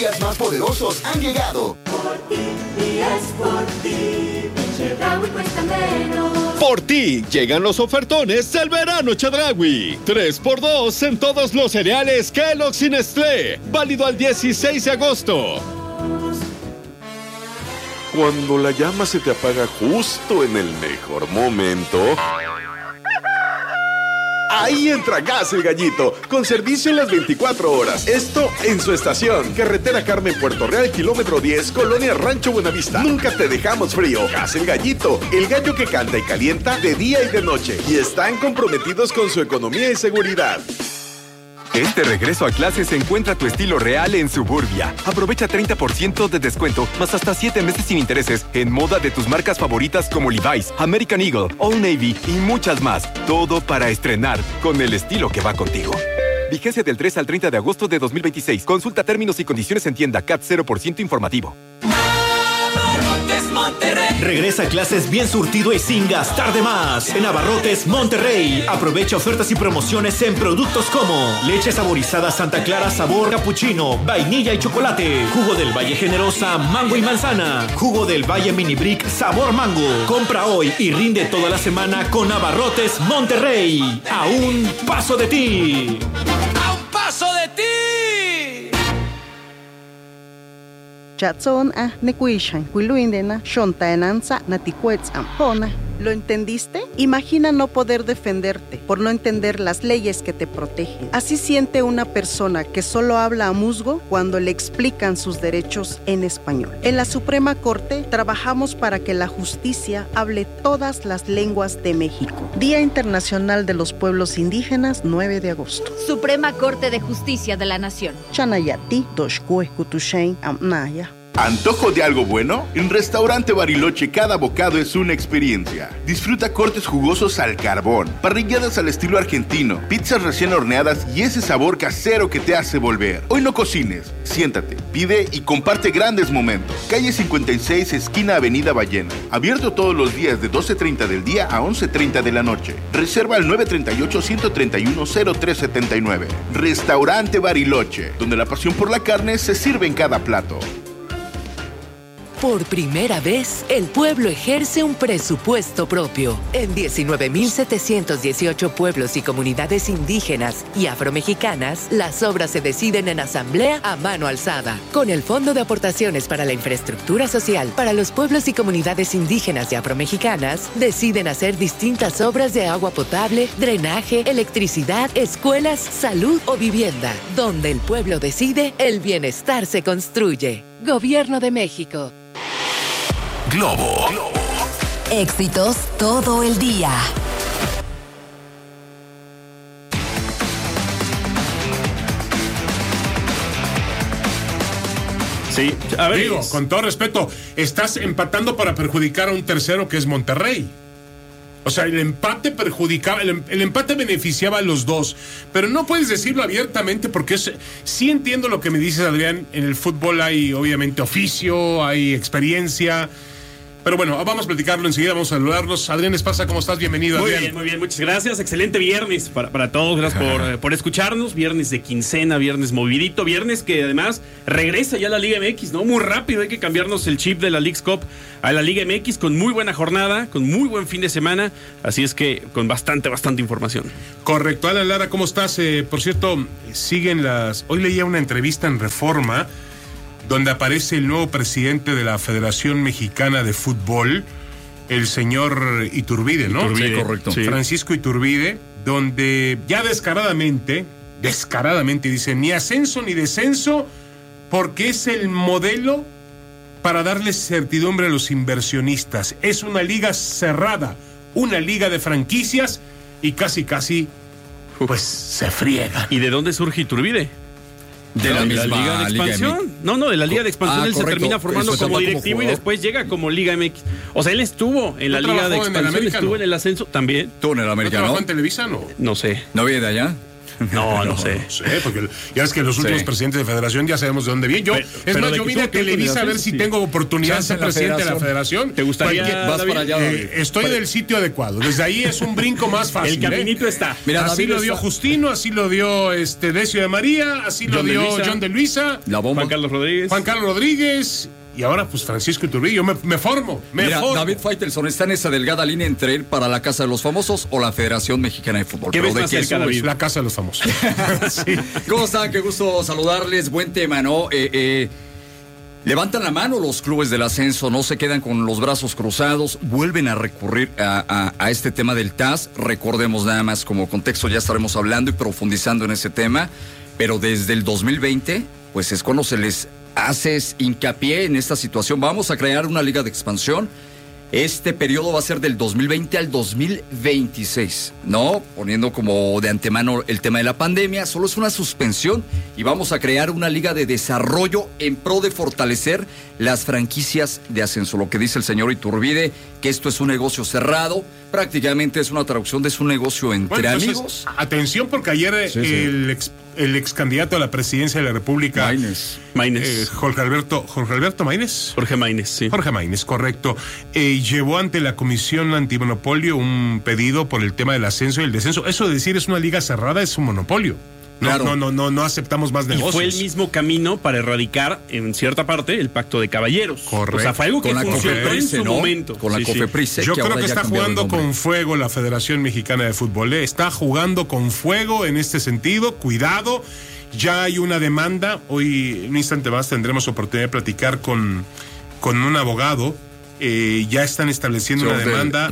días más poderosos han llegado. Por ti, días por ti, Chedraui cuesta menos. Por ti llegan los ofertones del verano Chedraui. 3x2 en todos los cereales Kellogg's y Nestlé. Válido al 16 de agosto. Cuando la llama se te apaga justo en el mejor momento, ahí entra Gas El Gallito, con servicio en las 24 horas. Esto en su estación. Carretera Carmen, Puerto Real, kilómetro 10, Colonia Rancho Buenavista. Nunca te dejamos frío. Gas El Gallito, el gallo que canta y calienta de día y de noche. Y están comprometidos con su economía y seguridad. Este regreso a clases encuentra tu estilo real en Suburbia. Aprovecha 30% de descuento, más hasta 7 meses sin intereses en moda de tus marcas favoritas como Levi's, American Eagle, Old Navy y muchas más. Todo para estrenar con el estilo que va contigo. Vigencia del 3 al 30 de agosto de 2026. Consulta términos y condiciones en tienda. CAT 0% informativo. Regresa a clases bien surtido y sin gastar de más. En Abarrotes Monterrey. Aprovecha ofertas y promociones en productos como leche saborizada Santa Clara sabor capuchino, vainilla y chocolate. Jugo del Valle Generosa, mango y manzana. Jugo del Valle Mini Brick sabor mango. Compra hoy y rinde toda la semana con Abarrotes Monterrey. A un paso de ti. ¡A un paso de ti! Chatson nekuishan, kuiluindena, shontaenanza, naticuetzam, hona. ¿Lo entendiste? Imagina no poder defenderte por no entender las leyes que te protegen. Así siente una persona que solo habla a musgo cuando le explican sus derechos en español. En la Suprema Corte trabajamos para que la justicia hable todas las lenguas de México. Día Internacional de los Pueblos Indígenas, 9 de agosto. Suprema Corte de Justicia de la Nación. Chanayati, Doshkue, Kutushain, Amnaya. ¿Antojo de algo bueno? En Restaurante Bariloche cada bocado es una experiencia. Disfruta cortes jugosos al carbón, parrilladas al estilo argentino, pizzas recién horneadas y ese sabor casero que te hace volver. Hoy no cocines, siéntate, pide y comparte grandes momentos. Calle 56, esquina Avenida Ballena. Abierto todos los días de 12:30 del día a 11:30 de la noche. Reserva al 938-131-0379. Restaurante Bariloche, donde la pasión por la carne se sirve en cada plato. Por primera vez, el pueblo ejerce un presupuesto propio. En 19.718 pueblos y comunidades indígenas y afromexicanas, las obras se deciden en asamblea a mano alzada. Con el Fondo de Aportaciones para la Infraestructura Social para los pueblos y comunidades indígenas y afromexicanas, deciden hacer distintas obras de agua potable, drenaje, electricidad, escuelas, salud o vivienda. Donde el pueblo decide, el bienestar se construye. Gobierno de México. Globo. Éxitos todo el día. Sí, a ver. Digo, con todo respeto, estás empatando para perjudicar a un tercero que es Monterrey. O sea, el empate perjudicaba, el empate beneficiaba a los dos, pero no puedes decirlo abiertamente porque sí entiendo lo que me dices, Adrián. En el fútbol hay obviamente oficio, hay experiencia. Pero bueno, vamos a platicarlo enseguida, vamos a saludarlos. Adrián Esparza, ¿cómo estás? Bienvenido, Adrián. Muy bien, muchas gracias. Excelente viernes para todos, gracias por escucharnos. Viernes de quincena, viernes movidito, viernes que además regresa ya la Liga MX, ¿no? Muy rápido, hay que cambiarnos el chip de la Leagues Cup a la Liga MX con muy buena jornada, con muy buen fin de semana, así es que con bastante información. Correcto. Alan Lara, ¿cómo estás? Por cierto, siguen hoy leía una entrevista en Reforma donde aparece el nuevo presidente de la Federación Mexicana de Fútbol, el señor Iturbide, ¿no? Iturbide, sí, correcto. Sí. Francisco Iturbide, donde ya descaradamente dice, ni ascenso ni descenso, porque es el modelo para darle certidumbre a los inversionistas. Es una liga cerrada, una liga de franquicias y casi, pues, se friegan. ¿Y de dónde surge Iturbide? De la misma Liga de Expansión. No, de la Liga de Expansión. Él correcto. Se termina formando como directivo como y después llega como Liga MX. O sea, él estuvo en la Liga de Expansión, estuvo en el ascenso también. ¿Tú en el América, no? ¿En Televisa, no? No sé. ¿No viene de allá? No sé. No sé, porque ya es que los últimos presidentes de federación ya sabemos de dónde vienen. Yo vine a Televisa a ver si tengo oportunidad de ser presidente de la federación. ¿Te gustaría? Vas para allá, estoy del sitio adecuado. Desde ahí es un brinco más fácil. El caminito está. Mira, así lo dio Justino, así lo dio Decio de María, así lo dio John de Luisa, Juan Carlos Rodríguez. Y ahora, pues, Francisco Iturbide. Yo me formo. David Faitelson está en esa delgada línea entre ir para la Casa de los Famosos o la Federación Mexicana de Fútbol. ¿Qué ves más cerca, David? La Casa de los Famosos. Sí. ¿Cómo están? Qué gusto saludarles. Buen tema, ¿no? Levantan la mano los clubes del ascenso, no se quedan con los brazos cruzados, vuelven a recurrir a este tema del TAS. Recordemos nada más como contexto, ya estaremos hablando y profundizando en ese tema, pero desde el 2020, pues es cuando se les hace hincapié en esta situación. Vamos a crear una liga de expansión. Este periodo va a ser del 2020 al 2026, ¿no? Poniendo como de antemano el tema de la pandemia, solo es una suspensión y vamos a crear una liga de desarrollo en pro de fortalecer las franquicias de ascenso. Lo que dice el señor Iturbide, que esto es un negocio cerrado, prácticamente es una traducción de su negocio entre amigos. Atención, porque ayer el ex candidato a la presidencia de la República, Jorge Alberto Maínez. Jorge Maínez, sí. Jorge Maínez, correcto. Llevó ante la Comisión Antimonopolio un pedido por el tema del ascenso y el descenso. Eso de decir es una liga cerrada es un monopolio. Claro. No aceptamos más negocios. Y fue el mismo camino para erradicar, en cierta parte, el pacto de caballeros. Correcto. O sea, fue algo que funcionó en su momento. Con la COFEPRIS. Yo creo que está jugando con fuego la Federación Mexicana de Fútbol. Está jugando con fuego en este sentido. Cuidado. Ya hay una demanda. Hoy, en un instante más, tendremos oportunidad de platicar con un abogado. Ya están estableciendo una demanda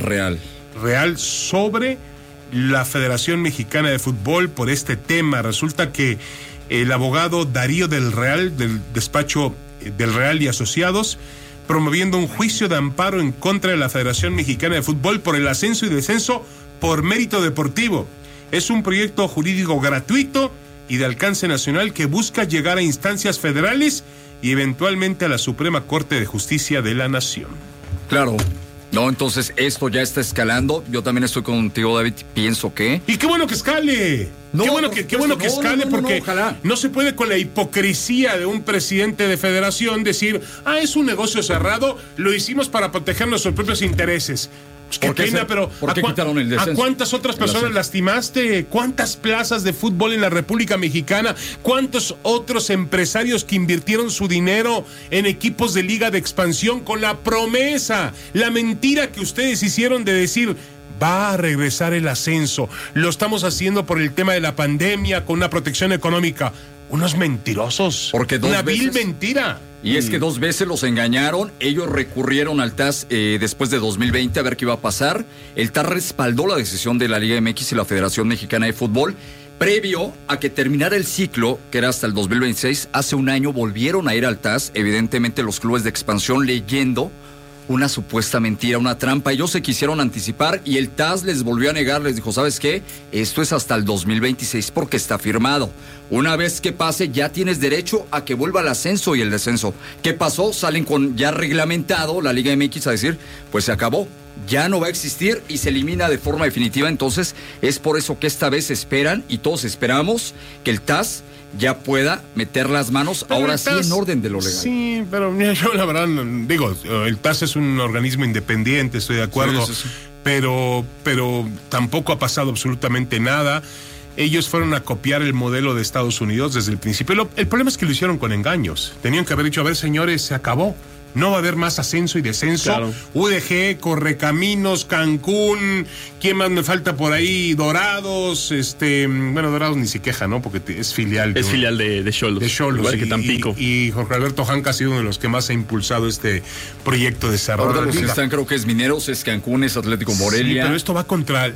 real sobre la Federación Mexicana de Fútbol por este tema. Resulta que el abogado Darío del Real, del despacho del Real y Asociados, promoviendo un juicio de amparo en contra de la Federación Mexicana de Fútbol por el ascenso y descenso por mérito deportivo. Es un proyecto jurídico gratuito y de alcance nacional que busca llegar a instancias federales y eventualmente a la Suprema Corte de Justicia de la Nación. Claro. No, entonces esto ya está escalando. Yo también estoy contigo, David. Pienso que... Y qué bueno que escale. Qué bueno que escale, porque no se puede con la hipocresía de un presidente de federación decir, es un negocio cerrado, lo hicimos para proteger nuestros propios intereses. Pues qué pena, pero ¿por qué quitaron el descenso? ¿A cuántas otras personas lastimaste? ¿Cuántas plazas de fútbol en la República Mexicana? ¿Cuántos otros empresarios que invirtieron su dinero en equipos de liga de expansión con la promesa, la mentira que ustedes hicieron de decir, va a regresar el ascenso, lo estamos haciendo por el tema de la pandemia, con una protección económica? Unos mentirosos. Porque una vil mentira. Y es que 2 veces los engañaron. Ellos recurrieron al TAS después de 2020 a ver qué iba a pasar. El TAS respaldó la decisión de la Liga MX y la Federación Mexicana de Fútbol. Previo a que terminara el ciclo, que era hasta el 2026, hace un año volvieron a ir al TAS. Evidentemente los clubes de expansión leyendo una supuesta mentira, una trampa. Ellos se quisieron anticipar y el TAS les volvió a negar, les dijo, ¿sabes qué? Esto es hasta el 2026 porque está firmado. Una vez que pase ya tienes derecho a que vuelva el ascenso y el descenso. ¿Qué pasó? Salen con ya reglamentado la Liga MX a decir, pues se acabó, ya no va a existir y se elimina de forma definitiva. Entonces es por eso que esta vez esperan y todos esperamos que el TAS ya pueda meter las manos, pero ahora sí en orden de lo legal. Sí, pero yo la verdad digo, el TAS es un organismo independiente, estoy de acuerdo, sí. Pero tampoco ha pasado absolutamente nada. Ellos fueron a copiar el modelo de Estados Unidos desde el principio. El problema es que lo hicieron con engaños. Tenían que haber dicho, a ver, señores, se acabó. No va a haber más ascenso y descenso. Claro. UDG, Correcaminos, Cancún, ¿quién más me falta por ahí? Dorados, bueno, Dorados ni se queja, ¿no? Porque es filial. Es filial de Xolos. De Xolos. Igual que Tampico. Y Jorge Alberto Hanca ha sido uno de los que más ha impulsado este proyecto de cerrar. Ahora los que están, creo que es Mineros, es Cancún, es Atlético Morelia. Sí, pero esto va contra...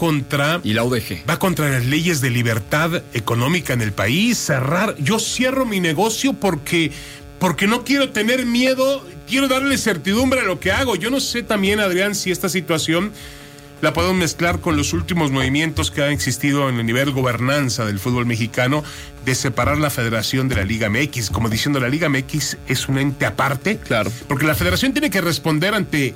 Y la UDG. Va contra las leyes de libertad económica en el país. Cerrar... Yo cierro mi negocio porque no quiero tener miedo, quiero darle certidumbre a lo que hago. Yo no sé también, Adrián, si esta situación la podemos mezclar con los últimos movimientos que han existido en el nivel gobernanza del fútbol mexicano de separar la federación de la Liga MX, como diciendo la Liga MX es un ente aparte. Claro. Porque la federación tiene que responder ante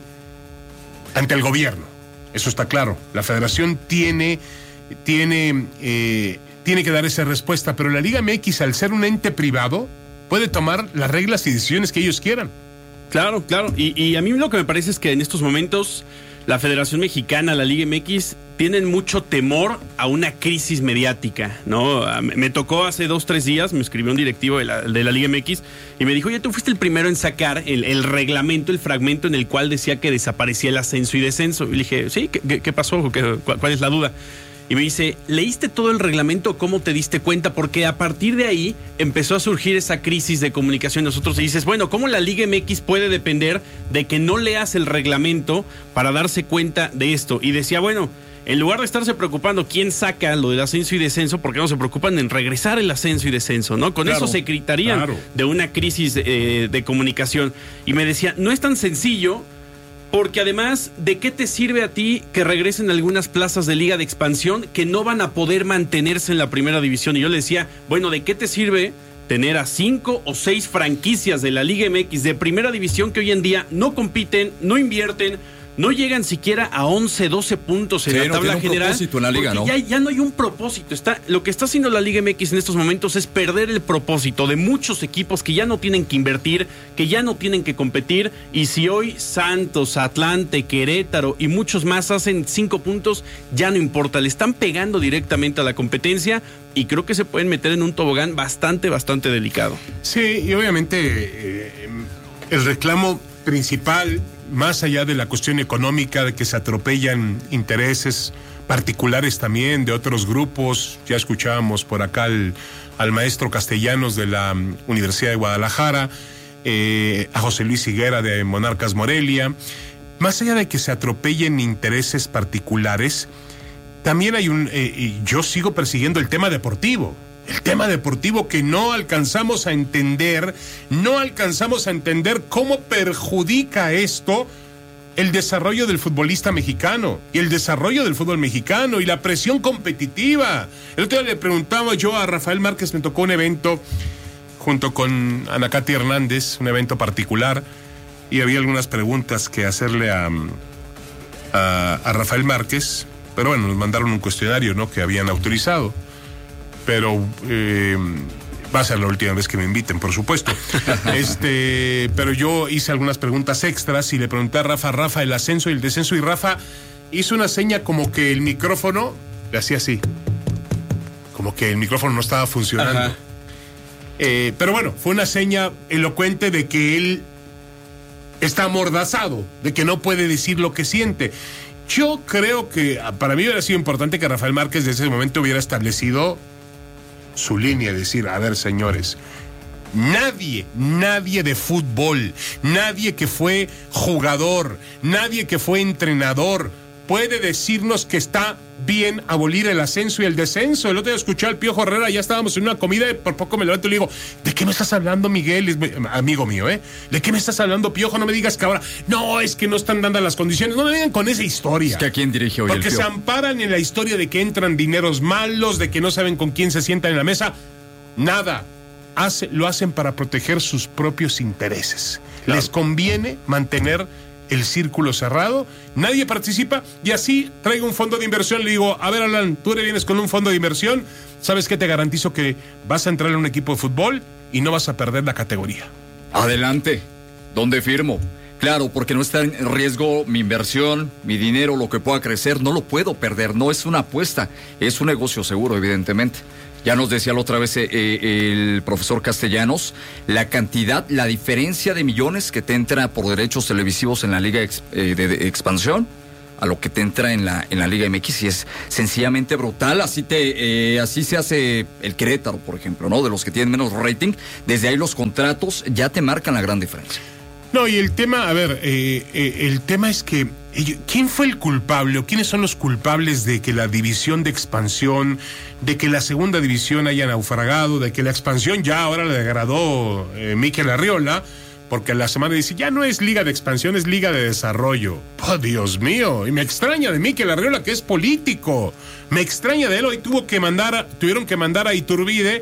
el gobierno. Eso está claro. La federación tiene tiene que dar esa respuesta, pero la Liga MX, al ser un ente privado, puede tomar las reglas y decisiones que ellos quieran. Claro. Y a mí lo que me parece es que en estos momentos la Federación Mexicana, la Liga MX, tienen mucho temor a una crisis mediática, ¿no? Me tocó hace 2-3 días, me escribió un directivo de la Liga MX y me dijo, oye, tú fuiste el primero en sacar el reglamento, el fragmento en el cual decía que desaparecía el ascenso y descenso. Y le dije, sí, ¿qué pasó? ¿Cuál es la duda? Y me dice, ¿leíste todo el reglamento? ¿Cómo te diste cuenta? Porque a partir de ahí empezó a surgir esa crisis de comunicación. Nosotros dices, bueno, ¿cómo la Liga MX puede depender de que no leas el reglamento para darse cuenta de esto? Y decía, bueno, en lugar de estarse preocupando quién saca lo del ascenso y descenso, ¿por qué no se preocupan en regresar el ascenso y descenso? ¿No? Con eso se quitarían de una crisis de comunicación. Y me decía, no es tan sencillo. Porque además, ¿de qué te sirve a ti que regresen algunas plazas de Liga de Expansión que no van a poder mantenerse en la primera división? Y yo le decía, bueno, ¿de qué te sirve tener a 5 o 6 franquicias de la Liga MX de primera división que hoy en día no compiten, no invierten, no llegan siquiera a 11, 12 puntos en la tabla general? Propósito en la liga, ¿no? Ya no hay un propósito. Lo que está haciendo la Liga MX en estos momentos es perder el propósito de muchos equipos que ya no tienen que invertir, que ya no tienen que competir. Y si hoy Santos, Atlante, Querétaro y muchos más hacen 5 puntos, ya no importa. Le están pegando directamente a la competencia y creo que se pueden meter en un tobogán bastante delicado. Sí, y obviamente el reclamo principal, más allá de la cuestión económica, de que se atropellan intereses particulares también de otros grupos. Ya escuchábamos por acá al maestro Castellanos de la Universidad de Guadalajara, a José Luis Higuera de Monarcas Morelia. Más allá de que se atropellen intereses particulares, también hay yo sigo persiguiendo el tema deportivo. El tema deportivo que no alcanzamos a entender cómo perjudica esto el desarrollo del futbolista mexicano y el desarrollo del fútbol mexicano y la presión competitiva. El otro día le preguntaba yo a Rafael Márquez, me tocó un evento junto con Ana Katy Hernández, un evento particular, y había algunas preguntas que hacerle a Rafael Márquez, pero bueno, nos mandaron un cuestionario, ¿no?, que habían autorizado. Pero va a ser la última vez que me inviten, por supuesto. Pero yo hice algunas preguntas extras y le pregunté a Rafa, el ascenso y el descenso, y Rafa hizo una seña como que el micrófono, le hacía así, como que el micrófono no estaba funcionando. Pero bueno, fue una seña elocuente de que él está amordazado, de que no puede decir lo que siente. Yo creo que para mí hubiera sido importante que Rafael Márquez desde ese momento hubiera establecido su línea, decir, a ver, señores, nadie de fútbol, nadie que fue jugador, nadie que fue entrenador puede decirnos que está bien abolir el ascenso y el descenso. El otro día escuché al Piojo Herrera, ya estábamos en una comida y por poco me levanto y le digo, ¿de qué me estás hablando, Miguel? Amigo mío, ¿de qué me estás hablando, Piojo? No me digas que ahora, no, es que no están dando las condiciones. No me vengan con esa historia. Es que ¿a quién dirige hoy porque el Piojo? Se amparan en la historia de que entran dineros malos, de que no saben con quién se sientan en la mesa. Nada. Lo hacen para proteger sus propios intereses. Claro. Les conviene mantener el círculo cerrado, nadie participa, y así traigo un fondo de inversión, le digo, a ver, Alan, tú vienes con un fondo de inversión, ¿sabes qué? Te garantizo que vas a entrar en un equipo de fútbol y no vas a perder la categoría. Adelante, ¿dónde firmo? Claro, porque no está en riesgo mi inversión, mi dinero, lo que pueda crecer, no lo puedo perder, no es una apuesta, es un negocio seguro, evidentemente. Ya nos decía la otra vez el profesor Castellanos, la cantidad, la diferencia de millones que te entra por derechos televisivos en la Liga de Expansión a lo que te entra en la Liga MX, y es sencillamente brutal. Así se hace el Querétaro, por ejemplo, ¿no? De los que tienen menos rating, desde ahí los contratos ya te marcan la gran diferencia. No, y el tema, el tema es que ¿quién fue el culpable o quiénes son los culpables de que la división de expansión, de que la segunda división haya naufragado, de que la expansión ya ahora le degradó Mikel Arriola, porque la semana dice, ya no es Liga de Expansión, es Liga de Desarrollo? ¡Oh, Dios mío! Y me extraña de Mikel Arriola, que es político. Me extraña de él. Hoy tuvieron que mandar a Iturbide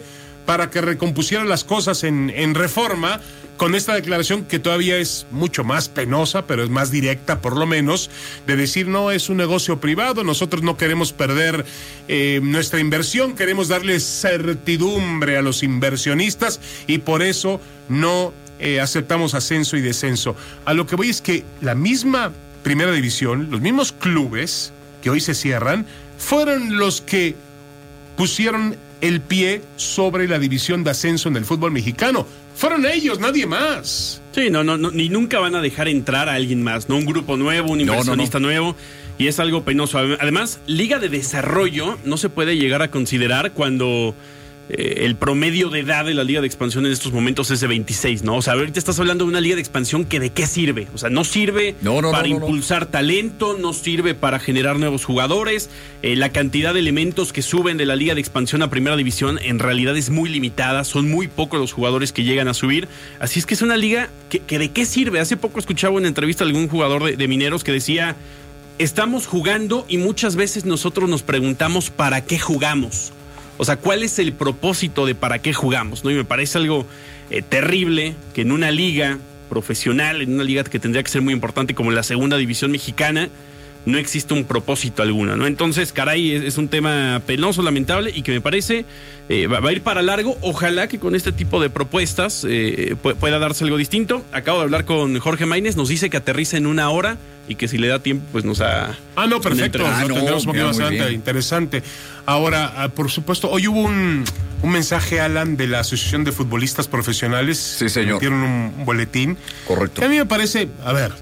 para que recompusiera las cosas en Reforma, con esta declaración que todavía es mucho más penosa, pero es más directa por lo menos, de decir no, es un negocio privado, nosotros no queremos perder nuestra inversión, queremos darle certidumbre a los inversionistas y por eso no aceptamos ascenso y descenso. A lo que voy es que la misma Primera División, los mismos clubes que hoy se cierran, fueron los que pusieron el pie sobre la división de ascenso en el fútbol mexicano. Fueron ellos, nadie más. Sí, no, ni nunca van a dejar entrar a alguien más, ¿no? Un grupo nuevo, un inversionista nuevo, y es algo penoso. Además, Liga de Desarrollo no se puede llegar a considerar cuando el promedio de edad de la Liga de Expansión en estos momentos es de 26, ¿no? O sea, ahorita estás hablando de una Liga de Expansión que ¿de qué sirve? O sea, no sirve para impulsar talento, no sirve para generar nuevos jugadores. La cantidad de elementos que suben de la Liga de Expansión a Primera División en realidad es muy limitada, son muy pocos los jugadores que llegan a subir. Así es que es una liga que ¿de qué sirve? Hace poco escuchaba una entrevista de algún jugador de Mineros que decía, estamos jugando y muchas veces nosotros nos preguntamos ¿para qué jugamos? O sea, ¿cuál es el propósito de para qué jugamos? ¿No? Y me parece algo terrible que en una liga profesional, en una liga que tendría que ser muy importante como la Segunda División Mexicana, no existe un propósito alguno, ¿no? Entonces, caray, es un tema penoso, lamentable y que me parece va a ir para largo. Ojalá que con este tipo de propuestas pueda darse algo distinto. Acabo de hablar con Jorge Maínez, nos dice que aterriza en 1 hora y que si le da tiempo, pues nos ha... no, perfecto, lo tendremos un poquito más adelante, interesante. Ahora, por supuesto, hoy hubo un mensaje, Alan, de la Asociación de Futbolistas Profesionales. Sí, señor. Metieron un boletín. Correcto. Que a mí me parece, a ver,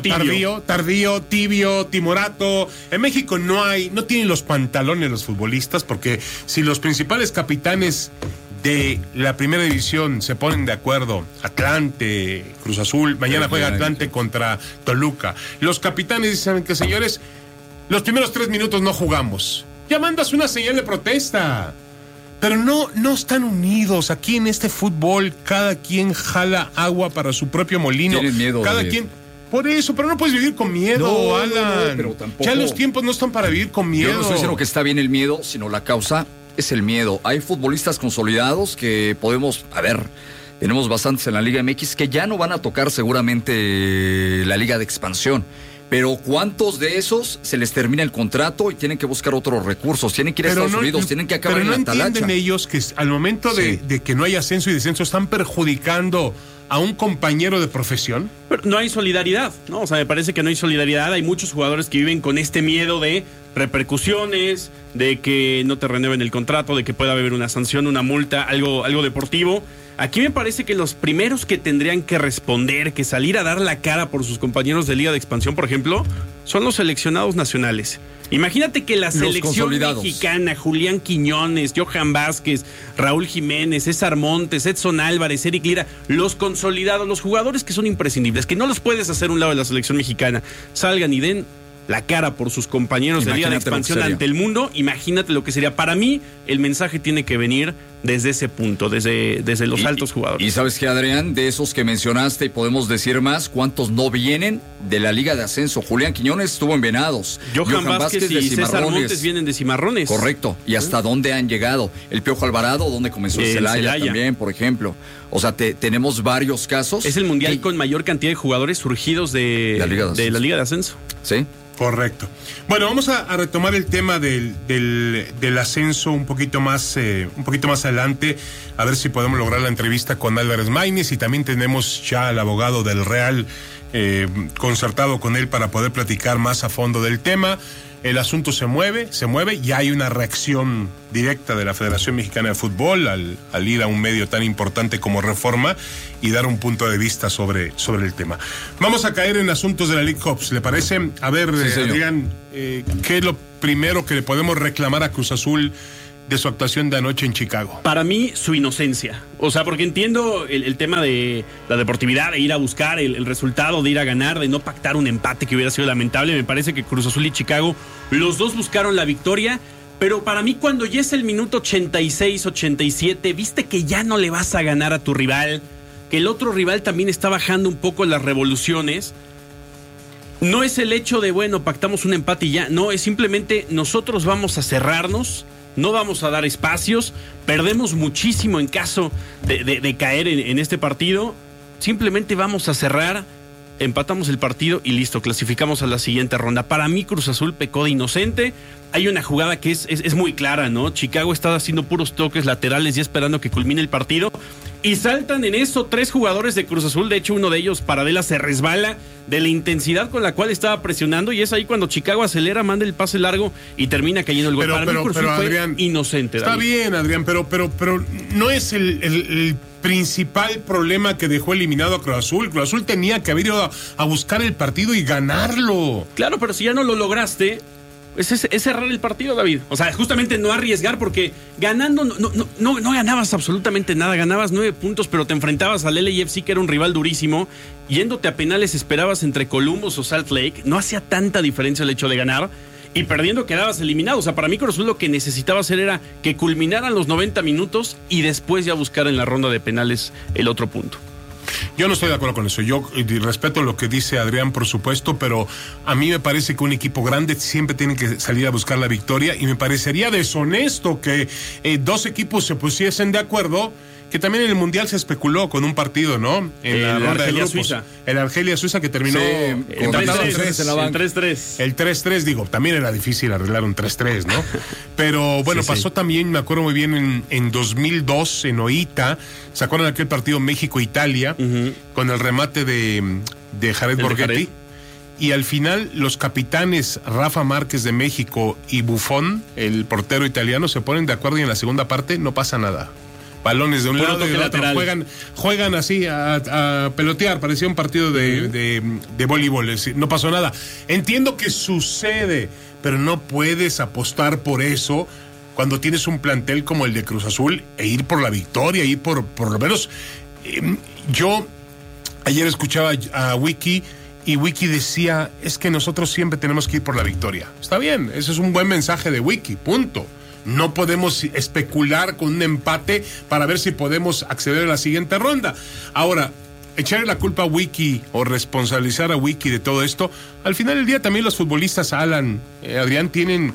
tardío, tibio, timorato. En México no tienen los pantalones los futbolistas, porque si los principales capitanes de la Primera División se ponen de acuerdo, Atlante, Cruz Azul, mañana juega Atlante contra Toluca, los capitanes dicen que, señores, los primeros 3 minutos no jugamos, ya mandas una señal de protesta. Pero no están unidos. Aquí en este fútbol cada quien jala agua para su propio molino. Tienen miedo, quien. Por eso, pero no puedes vivir con miedo, Alan. Pero tampoco. Ya los tiempos no están para vivir con miedo. Yo no estoy diciendo que está bien el miedo, sino la causa es el miedo. Hay futbolistas consolidados que podemos, tenemos bastantes en la Liga MX que ya no van a tocar seguramente la Liga de Expansión. Pero ¿cuántos de esos se les termina el contrato y tienen que buscar otros recursos? Tienen que ir a Estados Unidos, tienen que acabar en la talacha. Pero no entienden ellos que al momento de que no hay ascenso y descenso están perjudicando a un compañero de profesión. Pero no hay solidaridad, ¿no? O sea, me parece que no hay solidaridad. Hay muchos jugadores que viven con este miedo de repercusiones, de que no te renueven el contrato, de que pueda haber una sanción, una multa, algo deportivo. Aquí me parece que los primeros que tendrían que responder, que salir a dar la cara por sus compañeros de Liga de Expansión, por ejemplo, son los seleccionados nacionales. Imagínate que la selección mexicana, Julián Quiñones, Johan Vázquez, Raúl Jiménez, César Montes, Edson Álvarez, Eric Lira, los consolidados, los jugadores que son imprescindibles, que no los puedes hacer a un lado de la selección mexicana, salgan y den la cara por sus compañeros de Liga de Expansión ante el mundo. Imagínate lo que sería. Para mí, el mensaje tiene que venir desde ese punto, desde los altos jugadores. Y sabes que, Adrián, de esos que mencionaste, y podemos decir más, ¿cuántos no vienen de la Liga de Ascenso? Julián Quiñones estuvo en Venados. Johan Vázquez y César Montes vienen de Cimarrones. Correcto. ¿Y hasta dónde han llegado? El Piojo Alvarado, ¿dónde comenzó? Celaya también, por ejemplo. O sea, tenemos varios casos. Es el mundial con mayor cantidad de jugadores surgidos de la Liga de Ascenso. Sí. Correcto. Bueno, vamos a retomar el tema del ascenso un poquito más adelante, a ver si podemos lograr la entrevista con Álvarez Maínez, y también tenemos ya al abogado del Real concertado con él para poder platicar más a fondo del tema. El asunto se mueve, ya hay una reacción directa de la Federación Mexicana de Fútbol al ir a un medio tan importante como Reforma y dar un punto de vista sobre el tema. Vamos a caer en asuntos de la League Cup, ¿le parece? A ver, sí, Adrián, ¿qué es lo primero que le podemos reclamar a Cruz Azul de su actuación de anoche en Chicago? Para mí, su inocencia. O sea, porque entiendo el tema de la deportividad, de ir a buscar el resultado, de ir a ganar, de no pactar un empate que hubiera sido lamentable. Me parece que Cruz Azul y Chicago, los dos buscaron la victoria, pero para mí cuando ya es el minuto 86, 87, viste que ya no le vas a ganar a tu rival, que el otro rival también está bajando un poco las revoluciones. No es el hecho de, bueno, pactamos un empate y ya. No, es simplemente nosotros vamos a cerrarnos no vamos a dar espacios, perdemos muchísimo en caso de caer en este partido, simplemente vamos a cerrar, empatamos el partido y listo, clasificamos a la siguiente ronda. Para mí Cruz Azul pecó de inocente. Hay una jugada que es muy clara, ¿no? Chicago está haciendo puros toques laterales ya esperando que culmine el partido y saltan en eso 3 jugadores de Cruz Azul. De hecho, uno de ellos, Paradela, se resbala de la intensidad con la cual estaba presionando y es ahí cuando Chicago acelera, manda el pase largo y termina cayendo el gol. Para mí Cruz Azul Adrián, fue inocente. Está David. bien, Adrián, pero no es el principal problema que dejó eliminado a Cruz Azul. Cruz Azul tenía que haber ido a buscar el partido y ganarlo. Claro, pero si ya no lo lograste, es cerrar el partido, David. O sea, justamente no arriesgar, porque ganando no ganabas absolutamente nada. Ganabas 9 puntos, pero te enfrentabas al LAFC, que era un rival durísimo. Yéndote a penales esperabas entre Columbus o Salt Lake. No hacía tanta diferencia el hecho de ganar. Y perdiendo quedabas eliminado. O sea, para mí Cruz Azul lo que necesitaba hacer era que culminaran los 90 minutos y después ya buscar en la ronda de penales el otro punto. Yo no estoy de acuerdo con eso. Yo respeto lo que dice Adrián, por supuesto, pero a mí me parece que un equipo grande siempre tiene que salir a buscar la victoria y me parecería deshonesto que 2 equipos se pusiesen de acuerdo, que también en el Mundial se especuló con un partido, ¿no? En la ronda de grupos. Suiza. El Argelia-Suiza que terminó empatado 3-3. El 3-3, digo, también era difícil arreglar un 3-3, ¿no? Pero bueno, pasó también, me acuerdo muy bien, en 2002, en Oita. ¿Se acuerdan de aquel partido México-Italia? Con el remate de Jared Borghetti. Y al final, los capitanes Rafa Márquez de México y Buffon, el portero italiano, se ponen de acuerdo y en la segunda parte no pasa nada. Balones de un lado y del otro, juegan así a pelotear, parecía un partido de voleibol, no pasó nada. Entiendo que sucede, pero no puedes apostar por eso cuando tienes un plantel como el de Cruz Azul e ir por la victoria, ir por lo menos. Yo ayer escuchaba a Wiki y Wiki decía, es que nosotros siempre tenemos que ir por la victoria. Está bien, ese es un buen mensaje de Wiki, punto. No podemos especular con un empate para ver si podemos acceder a la siguiente ronda. Ahora, echarle la culpa a Wiki o responsabilizar a Wiki de todo esto, al final del día también los futbolistas, Alan, Adrián, tienen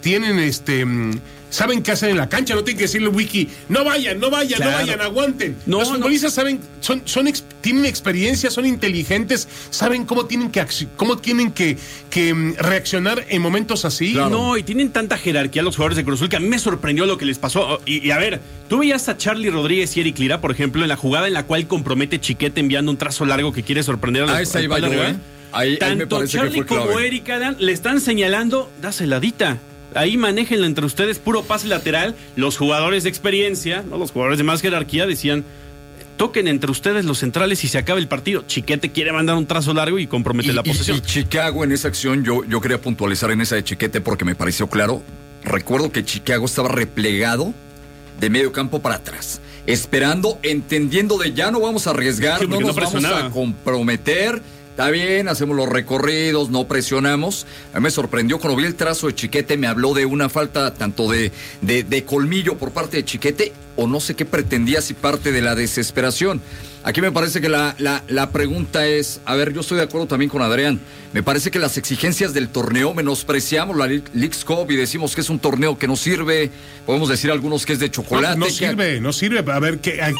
saben qué hacer en la cancha, no tienen que decirle Wiki, no vayan, aguanten. Los futbolistas saben, tienen experiencia, son inteligentes, saben cómo tienen que reaccionar en momentos así. Claro. No, y tienen tanta jerarquía los jugadores de Cruz Azul que a mí me sorprendió lo que les pasó. Y a ver, tú veías a Charlie Rodríguez y Eric Lira, por ejemplo, en la jugada en la cual compromete Chiquete enviando un trazo largo que quiere sorprender a los esa iba yo, Ahí me parece Charlie que fue clave. Como Eric Adam le están señalando, dáseladita. Ahí manéjenla entre ustedes, puro pase lateral. Los jugadores de experiencia, ¿no? Los jugadores de más jerarquía decían, toquen entre ustedes los centrales y se acaba el partido. Chiquete quiere mandar un trazo largo y compromete la posesión. Y Chicago en esa acción, yo quería puntualizar en esa de Chiquete porque me pareció claro. Recuerdo que Chicago estaba replegado de medio campo para atrás, esperando, entendiendo de ya no vamos a arriesgar, no nos vamos a comprometer. Está bien, hacemos los recorridos, no presionamos. A mí me sorprendió cuando vi el trazo de Chiquete, me habló de una falta tanto de colmillo por parte de Chiquete, o no sé qué pretendía, si parte de la desesperación. Aquí me parece que la pregunta es, a ver, yo estoy de acuerdo también con Adrián, me parece que las exigencias del torneo, menospreciamos la Leagues Cup y decimos que es un torneo que no sirve, podemos decir algunos que es de chocolate. No sirve, a ver,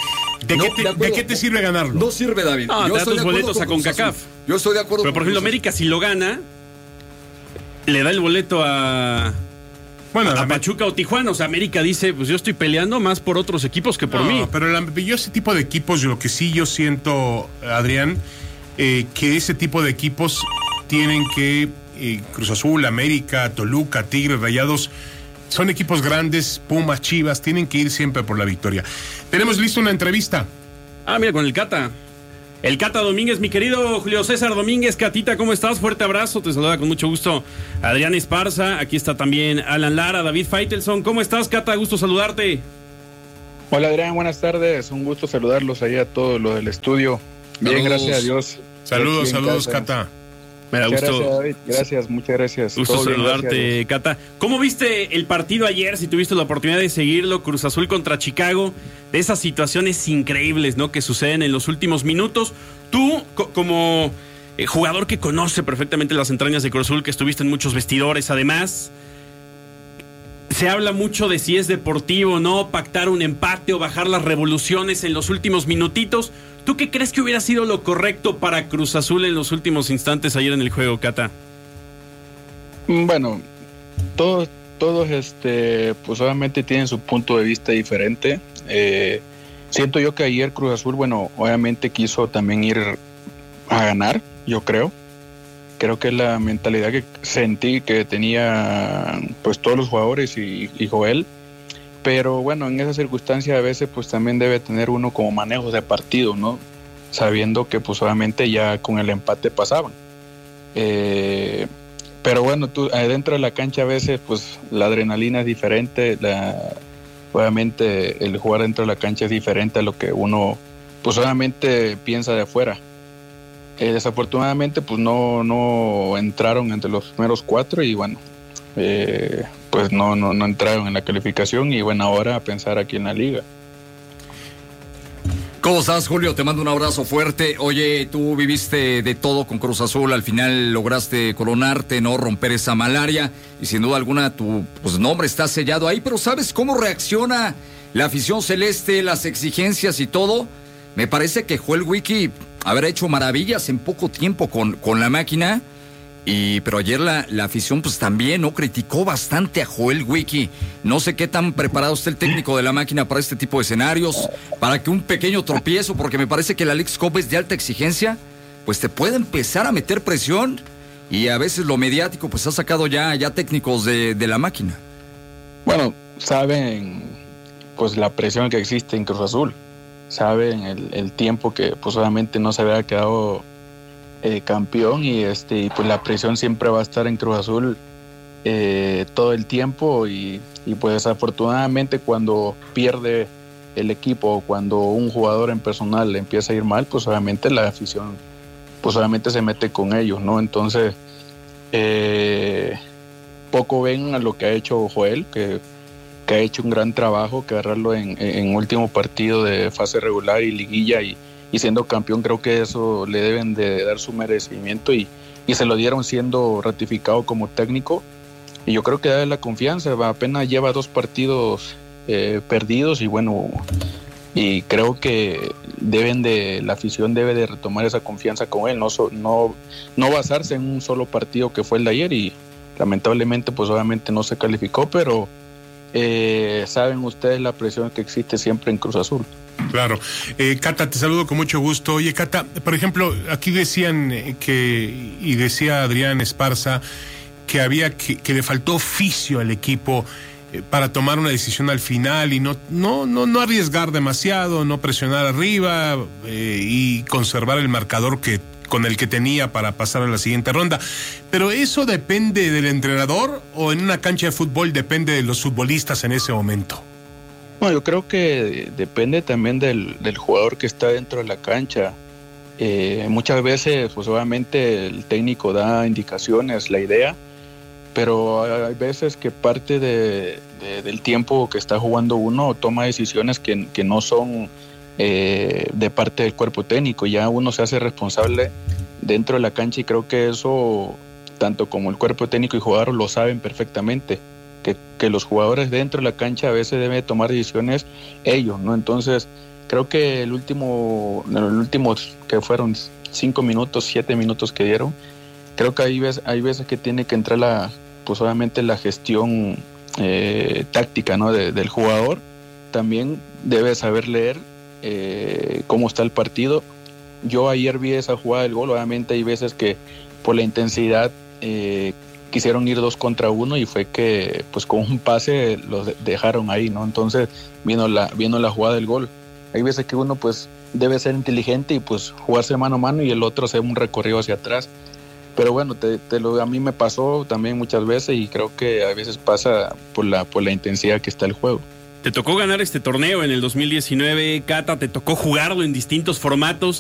¿de qué te sirve ganarlo? No sirve, David. No, yo estoy de acuerdo boletos a CONCACAF. Yo estoy de acuerdo. Pero por ejemplo, América si lo gana, le da el boleto a Pachuca o Tijuana. O sea, América dice, pues yo estoy peleando más por otros equipos que por mí. Pero yo ese tipo de equipos, lo que sí yo siento, Adrián, que ese tipo de equipos tienen que, Cruz Azul, América, Toluca, Tigres, Rayados, son equipos grandes, Pumas, Chivas, tienen que ir siempre por la victoria. Tenemos listo una entrevista. Mira, con el Cata. El Cata Domínguez, mi querido Julio César Domínguez. Catita, ¿cómo estás? Fuerte abrazo, te saluda con mucho gusto Adrián Esparza. Aquí está también Alan Lara, David Faitelson. ¿Cómo estás, Cata? Gusto saludarte. Hola, Adrián, buenas tardes. Un gusto saludarlos ahí a todos los del estudio. Bien, saludos. Gracias a Dios. Saludos, Cata. Me da gusto. Gracias, David. Gracias, muchas gracias. Gusto saludarte, Cata. ¿Cómo viste el partido ayer? Si tuviste la oportunidad de seguirlo, Cruz Azul contra Chicago, de esas situaciones increíbles, ¿no?, que suceden en los últimos minutos. Tú, como jugador que conoce perfectamente las entrañas de Cruz Azul, que estuviste en muchos vestidores, además, Se habla mucho de si es deportivo, ¿no? Pactar un empate o bajar las revoluciones en los últimos minutitos. ¿Tú qué crees que hubiera sido lo correcto para Cruz Azul en los últimos instantes ayer en el juego, Cata? Bueno, todos pues obviamente tienen su punto de vista diferente. Siento yo que ayer Cruz Azul, bueno, obviamente quiso también ir a ganar, yo creo. Creo que la mentalidad que sentí que tenía pues todos los jugadores y Joel. Pero bueno, en esa circunstancia a veces pues también debe tener uno como manejos de partido, ¿no? Sabiendo que pues obviamente ya con el empate pasaban. Pero bueno, tú adentro de la cancha a veces pues la adrenalina es diferente, obviamente el jugar dentro de la cancha es diferente a lo que uno pues obviamente piensa de afuera. Desafortunadamente pues no entraron entre los primeros 4 y bueno, pues no entraron en la calificación y bueno, ahora a pensar aquí en la liga. ¿Cómo estás, Julio? Te mando un abrazo fuerte. Oye, tú viviste de todo con Cruz Azul, al final lograste coronarte, ¿no? Romper esa malaria y sin duda alguna tu nombre está sellado ahí, pero ¿sabes cómo reacciona la afición celeste, las exigencias y todo? Me parece que Joel Wiki haber hecho maravillas en poco tiempo con la máquina, pero ayer la afición pues también no criticó bastante a Joel Wiki. No sé qué tan preparado está el técnico de la máquina para este tipo de escenarios, para que un pequeño tropiezo, porque me parece que la Leagues Cup es de alta exigencia, pues te puede empezar a meter presión y a veces lo mediático pues ha sacado ya técnicos de la máquina. Bueno, saben pues la presión que existe en Cruz Azul, saben el tiempo que pues obviamente no se había quedado campeón y pues la presión siempre va a estar en Cruz Azul todo el tiempo y pues desafortunadamente cuando pierde el equipo o cuando un jugador en personal le empieza a ir mal, pues obviamente la afición pues obviamente se mete con ellos, ¿no? Entonces poco ven a lo que ha hecho Joel, que ha hecho un gran trabajo, que agarrarlo en último partido de fase regular y liguilla y siendo campeón. Creo que eso le deben de dar su merecimiento y se lo dieron siendo ratificado como técnico y yo creo que da la confianza. Apenas lleva 2 partidos perdidos y bueno, y creo que la afición debe de retomar esa confianza con él, no basarse en un solo partido que fue el de ayer y lamentablemente pues obviamente no se calificó, pero saben ustedes la presión que existe siempre en Cruz Azul. Claro. Cata, te saludo con mucho gusto. Oye, Cata, por ejemplo, aquí decían y decía Adrián Esparza que le faltó oficio al equipo para tomar una decisión al final y no arriesgar demasiado, no presionar arriba y conservar el marcador con el que tenía para pasar a la siguiente ronda. Pero ¿eso depende del entrenador o en una cancha de fútbol depende de los futbolistas en ese momento? Bueno, yo creo que depende también del jugador que está dentro de la cancha. Muchas veces, pues obviamente el técnico da indicaciones, la idea, pero hay veces que parte del tiempo que está jugando uno toma decisiones que no son de parte del cuerpo técnico. Ya uno se hace responsable dentro de la cancha y creo que eso, tanto como el cuerpo técnico y jugador lo saben perfectamente. Que los jugadores dentro de la cancha a veces deben tomar decisiones ellos, ¿no? Entonces, creo que el último que fueron 5 minutos, 7 minutos que dieron, creo que hay veces que tiene que entrar pues obviamente la gestión táctica, ¿no? Del jugador. También debe saber leer cómo está el partido. Yo ayer vi esa jugada del gol, obviamente hay veces que por la intensidad quisieron ir 2 contra 1 y fue que pues con un pase los dejaron ahí, ¿no? Entonces vino la jugada del gol. Hay veces que uno pues debe ser inteligente y pues jugarse mano a mano y el otro hacer un recorrido hacia atrás. Pero bueno, a mí me pasó también muchas veces y creo que a veces pasa por la intensidad que está el juego. Te tocó ganar este torneo en el 2019, Cata, te tocó jugarlo en distintos formatos.